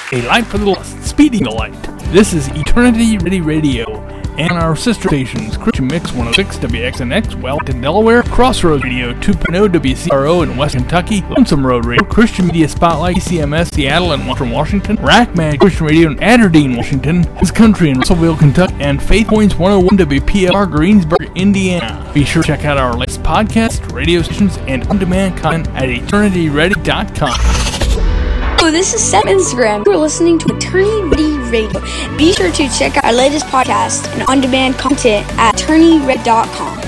A light for the lost, speeding the light. This is Eternity Ready Radio, and our sister stations, Christian Mix 106 WXNX, Wellington, Delaware, Crossroads Radio 2.0 WCRO in West Kentucky, Lonesome Road Radio, Christian Media Spotlight, CMS, Seattle and Western Washington, Rackman Christian Radio in Aberdeen, Washington, His Country in Russellville, Kentucky, and Faith Points 101 WPLR, Greensburg, Indiana. Be sure to check out our latest podcast, radio stations, and on-demand content at eternityready.com. Hello, this is Seth on Instagram. You're listening to Eternity Ready Radio. Be sure to check out our latest podcast and on-demand content at eternityready.com.